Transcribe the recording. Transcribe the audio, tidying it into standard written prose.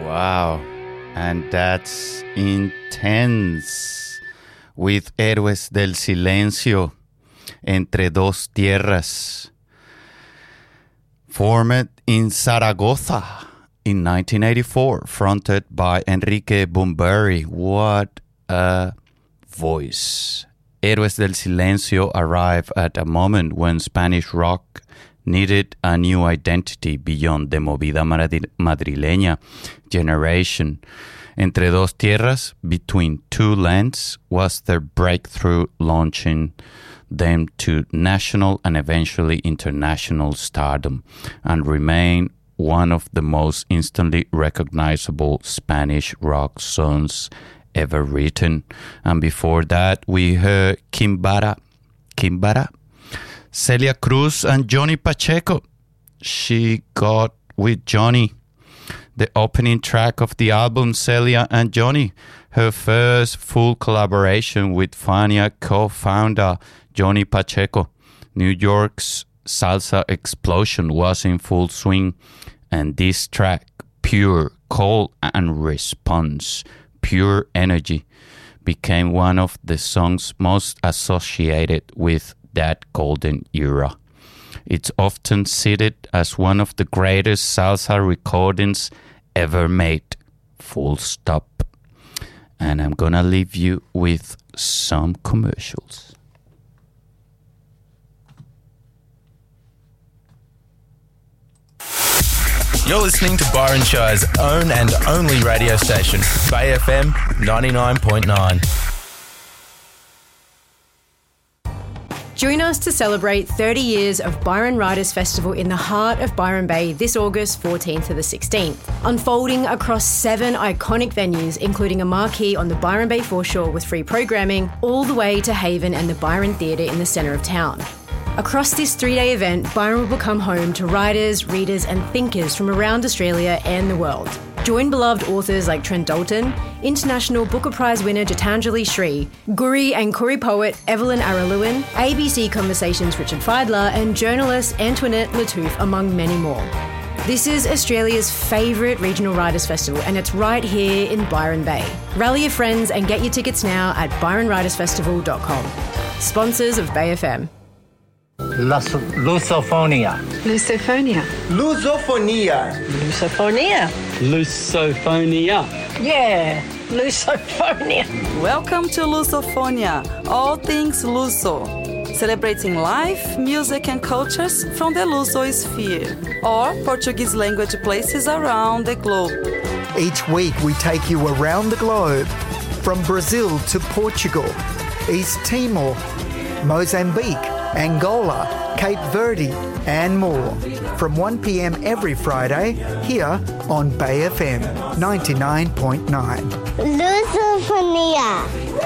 Wow. And that's intense. With Héroes del Silencio, Entre Dos Tierras. Formed in Zaragoza in 1984, fronted by Enrique Bunbury. What a voice. Héroes del Silencio arrived at a moment when Spanish rock needed a new identity beyond the movida madrileña generation. Entre Dos Tierras, Between Two Lands, was their breakthrough, launching them to national and eventually international stardom, and remain one of the most instantly recognizable Spanish rock songs ever written. And before that, we heard Kimbara, Celia Cruz and Johnny Pacheco. She got with Johnny, the opening track of the album Celia and Johnny, her first full collaboration with Fania co-founder Johnny Pacheco. New York's salsa explosion was in full swing, and this track, Pure Call and Response, Pure Energy, became one of the songs most associated with that golden era. It's often cited as one of the greatest salsa recordings ever made. Full stop. And I'm gonna leave you with some commercials. You're listening to Byron Shire's own and only radio station, Bay FM 99.9. Join us to celebrate 30 years of Byron Writers Festival in the heart of Byron Bay this August 14th to the 16th, unfolding across 7 iconic venues, including a marquee on the Byron Bay foreshore with free programming, all the way to Haven and the Byron Theatre in the centre of town. Across this 3-day event, Byron will become home to writers, readers and thinkers from around Australia and the world. Join beloved authors like Trent Dalton, International Booker Prize winner Gitanjali Shree, Guri and Koori poet Evelyn Araluin, ABC Conversations Richard Feidler and journalist Antoinette Lattouf, among many more. This is Australia's favourite regional writers' festival, and it's right here in Byron Bay. Rally your friends and get your tickets now at byronwritersfestival.com. Sponsors of Bay FM. Lusophonia. Lusophonia. Lusophonia. Lusophonia. Lusophonia. Yeah, Lusophonia. Welcome to Lusophonia, all things Luso, celebrating life, music and cultures from the Luso sphere, or Portuguese language places around the globe. Each week we take you around the globe, from Brazil to Portugal, East Timor, Mozambique, Angola, Cape Verde and more. From 1 p.m. every Friday here on Bay FM 99.9. Lusophonia.